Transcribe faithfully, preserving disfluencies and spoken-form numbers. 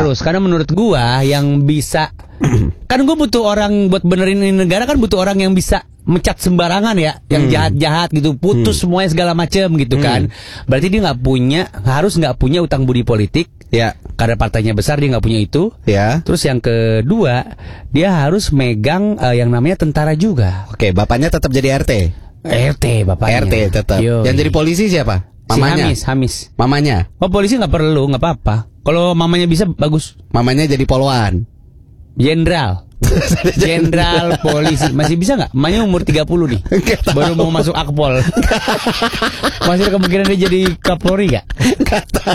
harus, karena menurut gua yang bisa kan gue butuh orang buat benerin ini negara, kan butuh orang yang bisa mecat sembarangan ya, yang Hmm. jahat-jahat gitu, putus Hmm. semuanya segala macam gitu kan. Berarti dia nggak punya, harus nggak punya utang budi politik. Ya. Karena partainya besar, dia nggak punya itu. Ya. Terus yang kedua, dia harus megang eh, yang namanya tentara juga. Oke, bapaknya tetap jadi R T. R T bapaknya. R T tetap. Yo. Yang jadi polisi siapa? Si Mamanya. Hamis, Hamis. Mamanya. Oh, polisi nggak perlu, nggak apa-apa. Kalau mamanya bisa, bagus. Mamanya jadi poluan. Jenderal. Jenderal polisi. Masih bisa nggak? Mamanya umur tiga puluh nih. Baru mau masuk Akpol. Masih ada kemungkinan dia jadi Kapolri nggak? Kata.